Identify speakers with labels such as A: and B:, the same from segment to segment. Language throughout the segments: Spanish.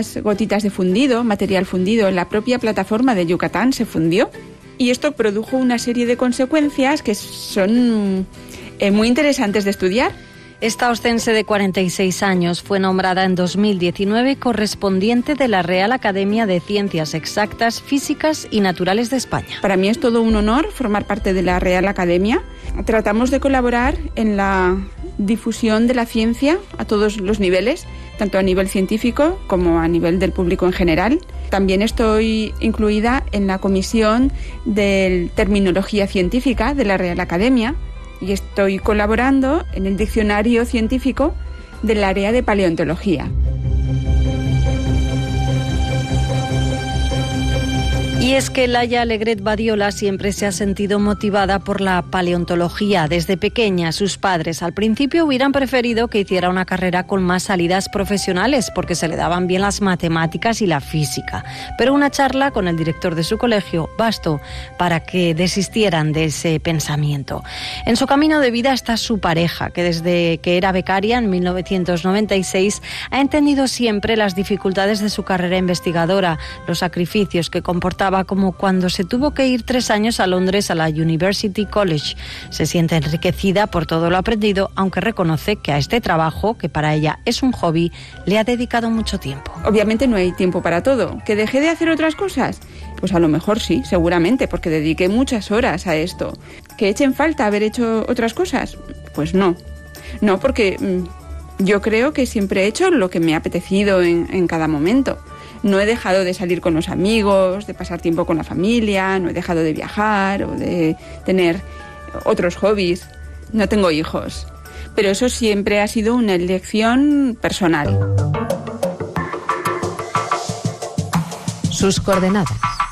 A: unas gotitas de fundido, material fundido, en la propia plataforma de Yucatán se fundió. Y esto produjo una serie de consecuencias que son muy interesantes de estudiar.
B: Esta ostense de 46 años fue nombrada en 2019 correspondiente de la Real Academia de Ciencias Exactas, Físicas y Naturales de España.
A: Para mí es todo un honor formar parte de la Real Academia. Tratamos de colaborar en la difusión de la ciencia a todos los niveles, tanto a nivel científico como a nivel del público en general. También estoy incluida en la Comisión de Terminología Científica de la Real Academia y estoy colaborando en el Diccionario Científico del área de Paleontología.
B: Y es que Laia Alegret Badiola siempre se ha sentido motivada por la paleontología. Desde pequeña, sus padres al principio hubieran preferido que hiciera una carrera con más salidas profesionales porque se le daban bien las matemáticas y la física. Pero una charla con el director de su colegio bastó para que desistieran de ese pensamiento. En su camino de vida está su pareja, que desde que era becaria en 1996 ha entendido siempre las dificultades de su carrera investigadora, los sacrificios que comportaba, como cuando se tuvo que ir 3 años a Londres a la University College. Se siente enriquecida por todo lo aprendido, aunque reconoce que a este trabajo, que para ella es un hobby, le ha dedicado mucho tiempo.
A: Obviamente no hay tiempo para todo. ¿Que dejé de hacer otras cosas? Pues a lo mejor sí, seguramente, porque dediqué muchas horas a esto. ¿Que echen falta haber hecho otras cosas? Pues no. No, porque yo creo que siempre he hecho lo que me ha apetecido en cada momento. No he dejado de salir con los amigos, de pasar tiempo con la familia, no he dejado de viajar o de tener otros hobbies. No tengo hijos, pero eso siempre ha sido una elección personal.
C: Sus coordenadas.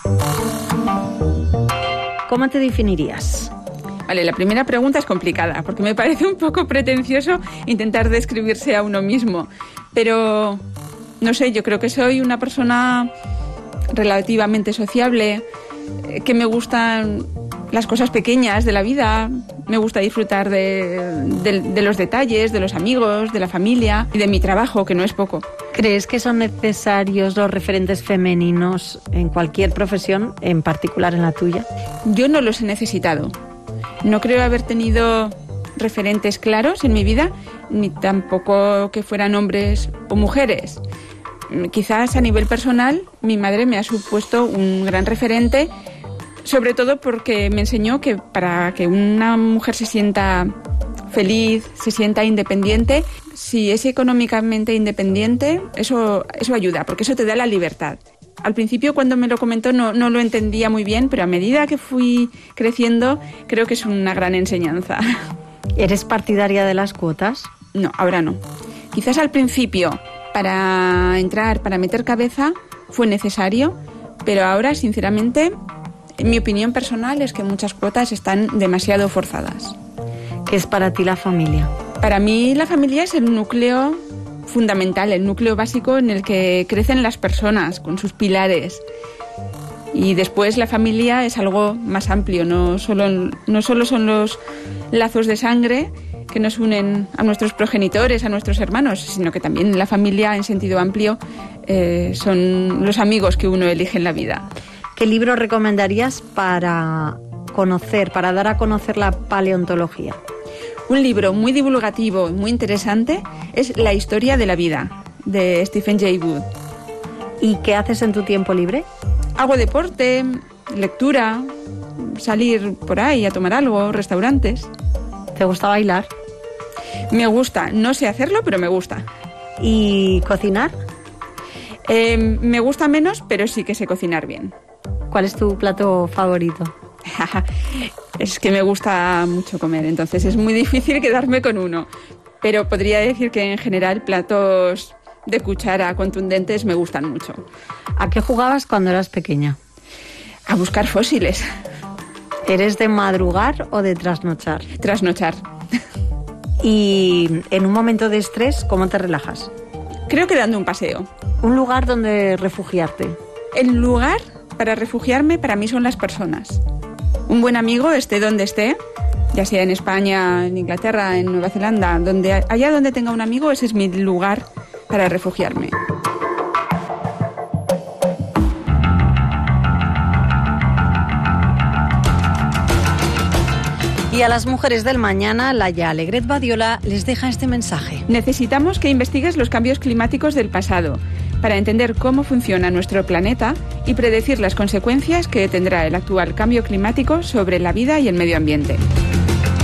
B: ¿Cómo te definirías?
A: Vale, la primera pregunta es complicada, porque me parece un poco pretencioso intentar describirse a uno mismo, pero no sé, yo creo que soy una persona relativamente sociable, que me gustan las cosas pequeñas de la vida, me gusta disfrutar de los detalles, de los amigos, de la familia y de mi trabajo, que no es poco.
B: ¿Crees que son necesarios los referentes femeninos en cualquier profesión, en particular en la tuya?
A: Yo no los he necesitado. No creo haber tenido referentes claros en mi vida, ni tampoco que fueran hombres o mujeres. Quizás a nivel personal, mi madre me ha supuesto un gran referente, sobre todo porque me enseñó que para que una mujer se sienta feliz, se sienta independiente, si es económicamente independiente, eso ayuda, porque eso te da la libertad. Al principio, cuando me lo comentó, no lo entendía muy bien, pero a medida que fui creciendo, creo que es una gran enseñanza.
B: ¿Eres partidaria de las cuotas?
A: No, ahora no. Quizás al principio, para entrar, para meter cabeza, fue necesario, pero ahora, sinceramente, mi opinión personal es que muchas cuotas están demasiado forzadas.
B: ¿Qué es para ti la familia?
A: Para mí la familia es el núcleo fundamental, el núcleo básico en el que crecen las personas, con sus pilares. Y después la familia es algo más amplio, no solo son los lazos de sangre que nos unen a nuestros progenitores, a nuestros hermanos, sino que también la familia en sentido amplio son los amigos que uno elige en la vida.
B: ¿Qué libro recomendarías para dar a conocer la paleontología?
A: Un libro muy divulgativo y muy interesante es La historia de la vida, de Stephen Jay Gould.
B: ¿Y qué haces en tu tiempo libre?
A: Hago deporte, lectura, salir por ahí a tomar algo, restaurantes.
B: ¿Te gusta bailar?
A: Me gusta, no sé hacerlo, pero me gusta.
B: ¿Y cocinar?
A: Me gusta menos, pero sí que sé cocinar bien.
B: ¿Cuál es tu plato favorito?
A: Es que me gusta mucho comer, entonces es muy difícil quedarme con uno. Pero podría decir que en general platos de cuchara contundentes me gustan mucho.
B: ¿A qué jugabas cuando eras pequeña?
A: A buscar fósiles.
B: ¿Eres de madrugar o de trasnochar?
A: Trasnochar.
B: Y en un momento de estrés, ¿cómo te relajas?
A: Creo que dando un paseo.
B: ¿Un lugar donde refugiarte?
A: El lugar para refugiarme para mí son las personas. Un buen amigo, esté donde esté, ya sea en España, en Inglaterra, en Nueva Zelanda, allá donde tenga un amigo, ese es mi lugar para refugiarme.
B: Y a las mujeres del mañana, Laia Alegret Badiola les deja este mensaje.
A: Necesitamos que investigues los cambios climáticos del pasado para entender cómo funciona nuestro planeta y predecir las consecuencias que tendrá el actual cambio climático sobre la vida y el medio ambiente.